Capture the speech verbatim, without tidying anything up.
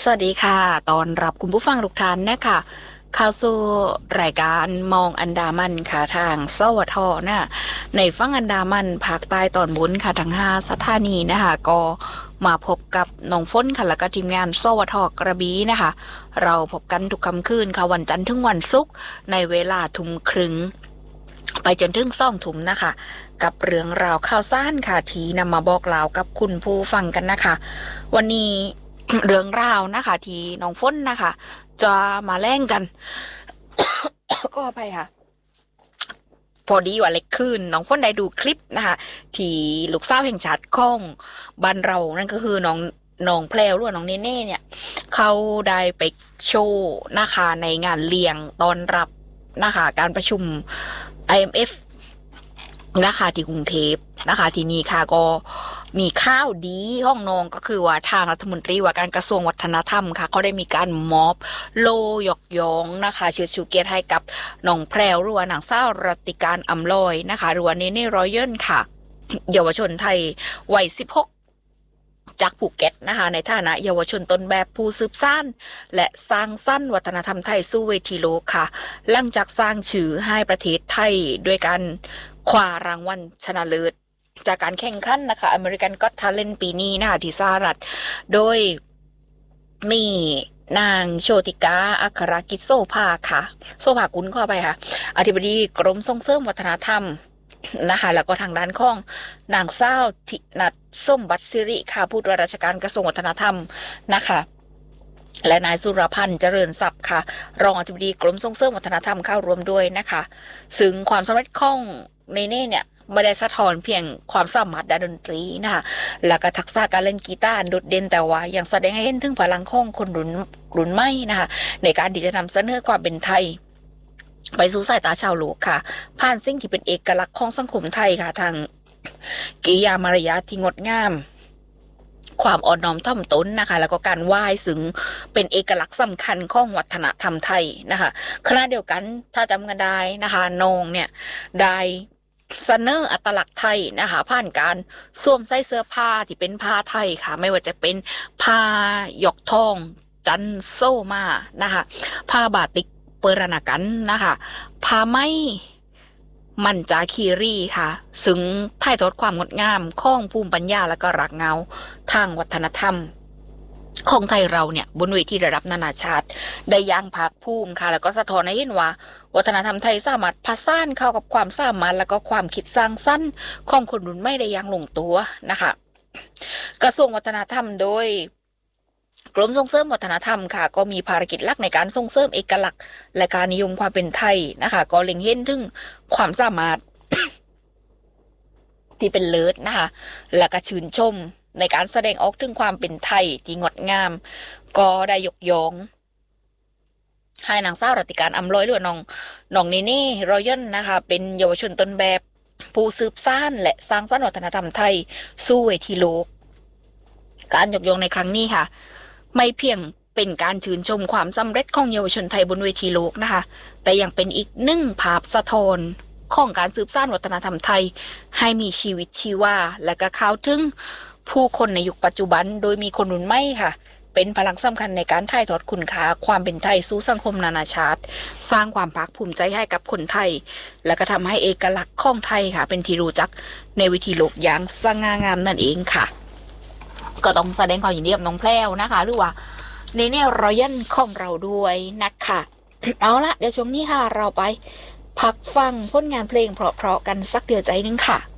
สวัสดีค่ะตอนรับคุณผู้ฟังทุกท่านนะคะเข้าสู่รายการมองอันดามันค่ะทางสวทนะในฝั่งอันดามันภาคใต้ตอนบนค่ะทั้งห้าสถานีนะคะก็มาพบกับน้องฝนค่ะแล้วก็ทีมงานสวทกระบี่นะคะเราพบกันทุกค่ำคืนค่ะวันจันทร์ถึงวันศุกร์ในเวลาทุ่มครึ่งไปจนถึงสองทุ่มนะคะกับเรื่องราวข่าวสารค่ะที่นำมาบอกเล่ากับคุณผู้ฟังกันนะคะวันนี้ เรื่องราวนะคะที่น้องฝนนะคะจะมาแล่งกัน ก็ไปค่ะพอดีว่าเล็กขึ้นน้องฝนได้ดูคลิปนะคะที่ลูกสาวแห่งชาติของบ้านเรานั่นก็คือน้องน้องแพรวหรือว่าน้องเนเน่เนี่ยเขาได้ไปโชว์นะคะในงานเลี้ยงตอนรับนะคะการประชุม ไอ เอ็ม เอฟ นะคะที่กรุงเทพนะคะที่นี่ค่ะก็มีข้าวดีห้องนองก็คือว่าทางรัฐมนตรีว่าการกระทรวงวัฒนธรรมค่ะเขาได้มีการมอบโลหยอกยองนะคะเชื้อชูเกียรติให้กับน้องแพรวหรือว่านางสาวรัติการอำลอยนะคะหรือว่าเนเน่รอยัลค่ะเยาวชนไทยวัยสิบหกจากภูเก็ตนะคะในฐานะเยาวชนต้นแบบผู้สืบสานและสร้างสรรค์วัฒนธรรมไทยสู่เวทีโลกค่ะหลังจากสร้างชื่อให้ประเทศไทยด้วยการคว้ารางวัลชนะเลิศจากการแข่งขันนะคะ American Got Talent ปีนี้นะคะที่สหรัฐโดยมีนางโชติกาอัครกิจโซภาค่ะโซภากุลเข้าไปค่ะอธิบดีกรมส่งเสริมวัฒนธรรมนะคะแล้วก็ทางด้านของนางสาวธินัทส้มบัตรสิริค่ะผู้ว่าราชการกระทรวงวัฒนธรรมนะคะและนายสุรพันธ์เจริญทรัพย์ค่ะรองอธิบดีกรมส่งเสริมวัฒนธรรมเข้าร่วมด้วยนะคะซึ่งความสำเร็จของเนเน่เนี่ยไม่ได้สะท้อนเพียงความสามารถด้านดนตรีนะคะแล้วก็ทักษะการเล่นกีตาร์โดดเด่นแต่ว่ายังแสดงให้เห็นถึงพลังของคนรุ่นรุ่นใหม่นะคะในการที่จะนำเสนอความเป็นไทยไปสู่สายตาชาวโลกค่ะผ่านสิ่งที่เป็นเอกลักษณ์ของสังคมไทยค่ะทางกิริยามารยาทที่งดงามความอ่อนน้อมถ่อมตนนะคะแล้วก็การไหว้ซึ่งเป็นเอกลักษณ์สำคัญของวัฒนธรรมไทยนะคะขณะเดียวกันถ้าจำกันได้นะคะนองเนี่ยได้เสนออัตลักษณ์ไทยนะคะผ่านการสวมใส่เสื้อผ้าที่เป็นผ้าไทยค่ะไม่ว่าจะเป็นผ้าหยกทองจันโซมานะคะผ้าบาติกเปรนากันนะคะผ้าไหมมันจาคีรีค่ะซึ่งถ่ายทอดความงดงามของภูมิปัญญาและก็รักเงาทางวัฒนธรรมของไทยเราเนี่ยบนเวทีระดับนานาชาติได้ย่างภาคภูมิค่ะแล้วก็สะท้อนให้เห็นว่าวัฒนธรรมไทยสามารถผสานเข้ากับความสามารถและก็ความคิดสร้างสรรค์ของคนรุ่นใหม่ได้อย่างลงตัวนะคะกระทรวงวัฒนธรรมโดยกรมส่งเสริมวัฒนธรรมค่ะก็มีภารกิจหลักในการส่งเสริมเอกลักษณ์และการนิยมความเป็นไทยนะคะก็เล็งเห็นถึงความสามารถ ที่เป็นเลิศนะคะและก็ชื่นชมในการแสดงออกถึงความเป็นไทยที่งดงามก็ได้ยกย่องให้นางสาวรัติการอำลอยหรือน้องน้องเนเน่รอยัลนะคะเป็นเยาวชนต้นแบบผู้สืบสานและสร้างสรรค์วัฒนธรรมไทยสู่เวทีโลกการยกย่องในครั้งนี้ค่ะไม่เพียงเป็นการชื่นชมความสำเร็จของเยาวชนไทยบนเวทีโลกนะคะแต่ยังเป็นอีกหนึ่งภาพสะท้อนของการสืบสานวัฒนธรรมไทยให้มีชีวิตชีวาและก็เข้าถึงผู้คนในยุคปัจจุบันโดยมีคนรุ่นใหม่ค่ะเป็นพลังสำคัญในการถ่ายทอดคุณค่าความเป็นไทยสู่สังคมนานาชาติสร้างความภาคภูมิใจให้กับคนไทยและก็ทำให้เอกลักษณ์ของไทยค่ะเป็นที่รู้จักในเวทีโลกอย่างสง่างามนั่นเองค่ะก็ต้องแสดงความยินดีกับน้องแพรวนะคะหรือว่าเนเน่รอยัลของเราด้วยนะคะ เอาละเดี๋ยวช่วงนี้ค่ะเราไปพักฟังผลงานเพลงเพราะๆกันสักเดียวใจนึงค่ะ